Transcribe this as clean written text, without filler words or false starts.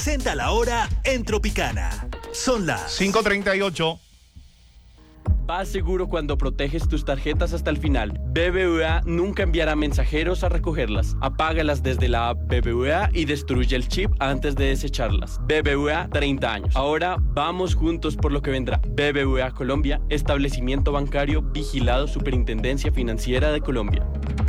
60 la hora en Tropicana. Son las 5:38. Vas seguro cuando proteges tus tarjetas hasta el final. BBVA nunca enviará mensajeros a recogerlas. Apágalas desde la app BBVA y destruye el chip antes de desecharlas. BBVA 30 años. Ahora vamos juntos por lo que vendrá. BBVA Colombia, establecimiento bancario vigilado Superintendencia Financiera de Colombia.